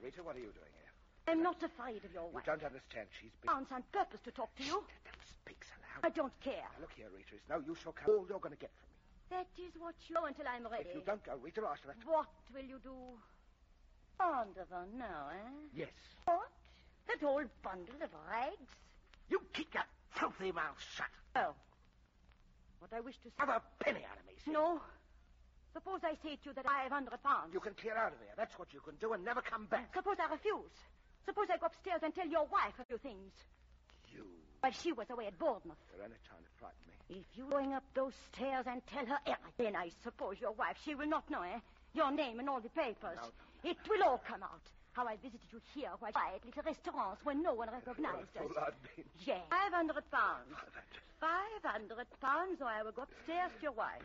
Rita, what are you doing here? I'm not afraid of your You wife. don't understand. She's been... Bounce on purpose to talk to you. Don't speak so loud. I don't care. Now, look here, Rita. It's no use. You'll come. All you're going to get from me. That is what you know until I'm ready. If you don't go, Rita, I shall have to... What will you do? Fond of her now, eh? Yes. What? That old bundle of rags? You keep your filthy mouth shut. Oh. What I wish to say... Have a penny out of me, see? No. Suppose I say to you that I have £100. You can clear out of here. That's what you can do and never come back. Suppose I refuse. Suppose I go upstairs and tell your wife a few things. You... While she was away at Bournemouth. You're only trying to frighten me. If you're going up those stairs and tell her everything, then I suppose your wife, she will not know, eh? Your name and all the papers. No. It will all come out. How I visited you here while quiet little restaurants where no one recognized us. What a fool I've been. Yes. £500. £500. £500, or I will go upstairs to your wife.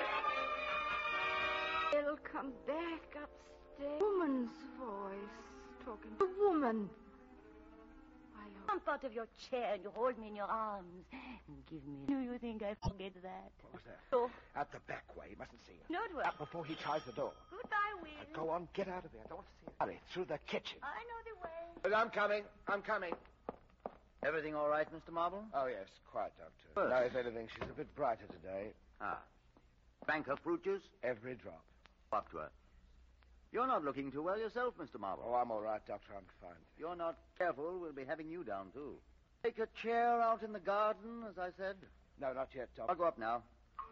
They'll come back upstairs. Woman's voice talking to woman. I hope. Jump out of your chair and you hold me in your arms and give me... Do you think I forget that? What was that? Oh. Out the back way. He mustn't see you. No, it will. Out before he tries the door. Goodbye, Will. Go on, get out of here. I don't want to see you. Hurry, through the kitchen. I know the way. But I'm coming. I'm coming. Everything all right, Mr. Marble? Oh, yes. Quite, Doctor. Good. No, if anything, she's a bit brighter today. Ah. Drank her fruit juice? Every drop. Up to her. You're not looking too well yourself, Mr. Marble. Oh, I'm all right, Doctor. I'm fine. If you're not careful, we'll be having you down, too. Take a chair out in the garden, as I said. No, not yet, I'll Doctor. go up now.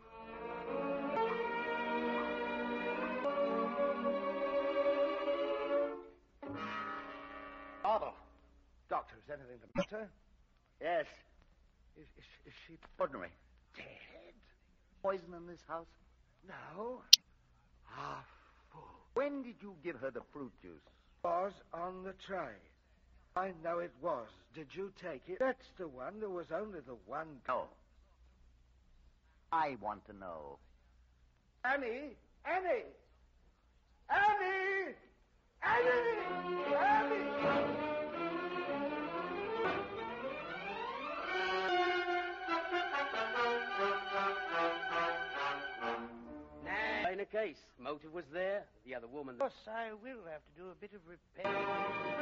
Marble. Doctor, is anything the matter? Yes. Is she Ordinary. dead? Poison in this house? No. Ah, fool. When did you give her the fruit juice? Was on the tray. I know it was. Did you take it? That's the one. There was only the one. No. I want to know. Annie! Annie! Annie! Annie! Annie! In a case, motive was there. The other woman... Of course, I will have to do a bit of repair.